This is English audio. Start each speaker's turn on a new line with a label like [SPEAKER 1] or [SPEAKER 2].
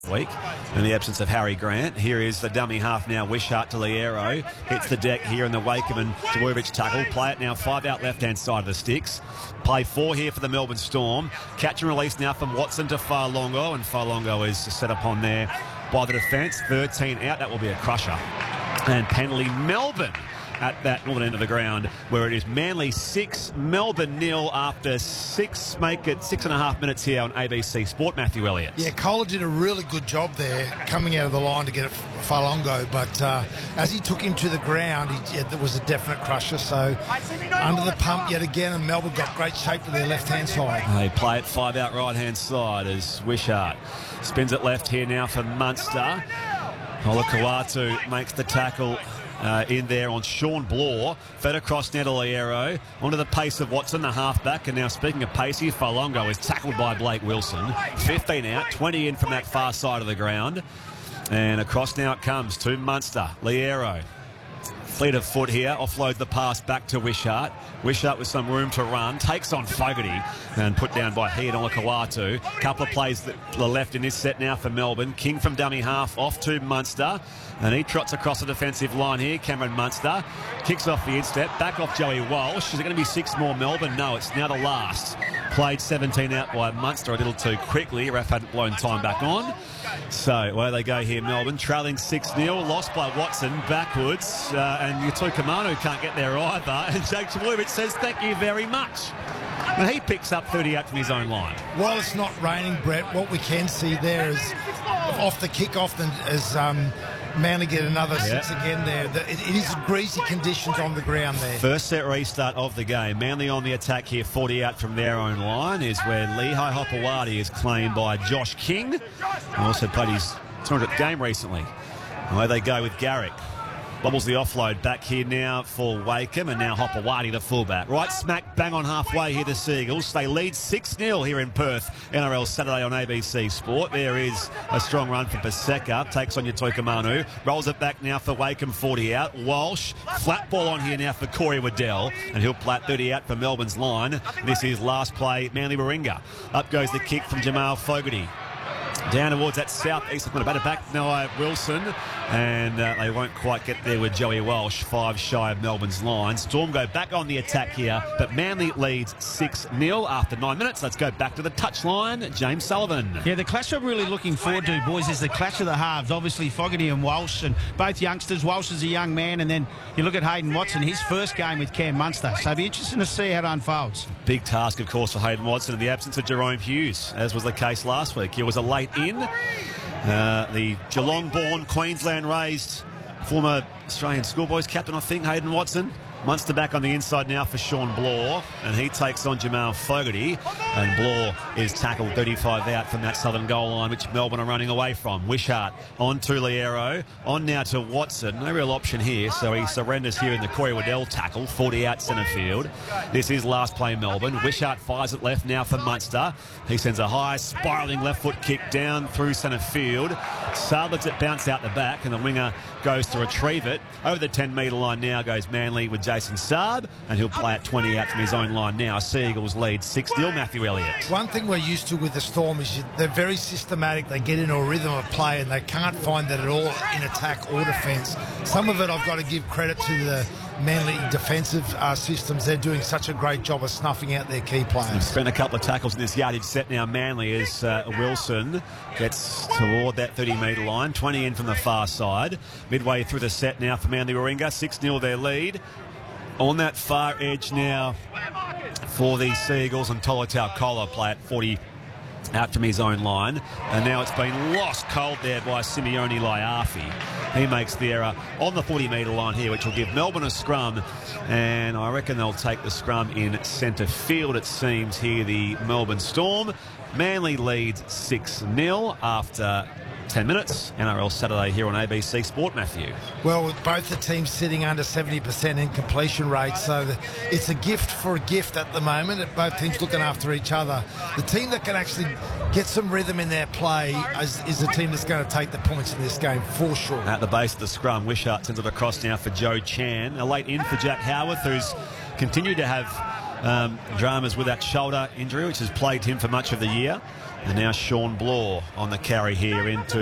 [SPEAKER 1] week in the absence of Harry Grant. Here is the dummy half now. Wishart to Liero. Hits the deck here in the Wakeham and Djurjevic tackle. Play it now 5 out left-hand side of the sticks. Play 4 here for the Melbourne Storm. Catch and release now from Watson to Farlongo, and Farlongo is set upon there by the defence. 13 out. That will be a crusher. And penalty Melbourne at that northern end of the ground, where it is Manly 6, Melbourne 0 after 6, make it 6.5 minutes here on ABC Sport. Matthew Elliott.
[SPEAKER 2] Yeah, Kohler did a really good job there coming out of the line to get it Farlongo, but as he took him to the ground, there was a definite crusher. So under the pump yet again, and Melbourne got great shape to their left-hand side.
[SPEAKER 1] They play it 5 out right-hand side as Wishart spins it left here now for Munster. Olakau'atu makes the tackle in there on Sean Blore. Fed across now to Liero. Onto the pace of Watson, the halfback. And now, speaking of pacey, Farlongo is tackled by Blake Wilson. 15 out, 20 in from that far side of the ground. And across now it comes to Munster. Liero. Fleet of foot here, offload the pass back to Wishart. Wishart with some room to run, takes on Fogarty and put down by he and Olakau'atu. Couple of plays to the left in this set now for Melbourne. King from dummy half off to Munster, and he trots across the defensive line here. Cameron Munster kicks off the instep, back off Joey Walsh. Is it going to be 6 more Melbourne? No, it's now the last. Played 17 out by Munster a little too quickly. Ref hadn't blown time back on. So away they go here, Melbourne, trailing 6-0, lost by Watson backwards, and Yutuka Manu can't get there either, and Jake Trbojevic says thank you very much. And he picks up 30 out from his own line.
[SPEAKER 2] While it's not raining, Brett, what we can see there is off the kick-off as Manly get another 6 again there. It is greasy conditions on the ground there.
[SPEAKER 1] First set restart of the game. Manly on the attack here, 40 out from their own line is where Lehigh Hopewadi is claimed by Josh King, who also played his 200th game recently. Away they go with Garrick. Bobbles the offload back here now for Wakeham, and now Hopewadi, the fullback. Right smack bang on halfway here, the Seagulls. They lead 6-0 here in Perth, NRL Saturday on ABC Sport. There is a strong run for Paseka. Takes on Yutuka Manu. Rolls it back now for Wakeham, 40 out. Walsh, flat ball on here now for Corey Waddell, and he'll plat 30 out for Melbourne's line. This is last play, Manly Warringah. Up goes the kick from Jamal Fogarty. Down towards that south-east corner, batter back Noah Wilson, and they won't quite get there with Joey Walsh, 5 shy of Melbourne's line. Storm go back on the attack here, but Manly leads 6-0 after 9 minutes. Let's go back to the touchline. James Sullivan.
[SPEAKER 3] Yeah, the clash I'm really looking forward to, boys, is the clash of the halves. Obviously, Fogarty and Walsh, and both youngsters. Walsh is a young man, and then you look at Hayden Watson, his first game with Cam Munster. So it'll be interesting to see how it unfolds.
[SPEAKER 1] Big task, of course, for Hayden Watson in the absence of Jerome Hughes, as was the case last week. He was a late in. The Geelong-born, Queensland-raised former Australian schoolboys captain, I think, Hayden Watson. Munster back on the inside now for Sean Blore, and he takes on Jamal Fogarty, and Blore is tackled 35 out from that southern goal line, which Melbourne are running away from. Wishart on to Liero, on now to Watson. No real option here, so he surrenders here in the Corey Waddell tackle, 40 out centre field. This is last play Melbourne. Wishart fires it left now for Munster. He sends a high spiralling left foot kick down through centre field. Saab lets it bounce out the back, and the winger goes to retrieve it. Over the 10-metre line now goes Manly with Jason Saab, and he'll play at 20 out from his own line now. Seagulls lead 6-0. Matthew Elliott.
[SPEAKER 2] One thing we're used to with the Storm is they're very systematic. They get into a rhythm of play, and they can't find that at all in attack or defence. Some of it I've got to give credit to the Manly defensive systems. They're doing such a great job of snuffing out their key players.
[SPEAKER 1] They've spent a couple of tackles in this yardage set now. Manly as Wilson gets toward that 30-metre line. 20 in from the far side. Midway through the set now for Manly Warringah. 6-0 their lead. On that far edge now for the Seagulls, and Tolotau Kola play at 40 out from his own line, and now it's been lost cold there by Simeone Laiafi. He makes the error on the 40-metre line here, which will give Melbourne a scrum, and I reckon they'll take the scrum in centre field, it seems here, the Melbourne Storm. Manly leads 6-0 after 10 minutes. NRL Saturday here on ABC Sport, Matthew.
[SPEAKER 2] Well, with both the teams sitting under 70% in completion rate, so it's a gift for a gift at the moment. Both teams looking after each other. The team that can actually get some rhythm in their play is the team that's going to take the points in this game, for sure.
[SPEAKER 1] At the base of the scrum, Wishart sends it across now for Joe Chan. A late in for Jack Howarth, who's continued to have dramas with that shoulder injury, which has plagued him for much of the year. And now Sean Bloor on the carry here into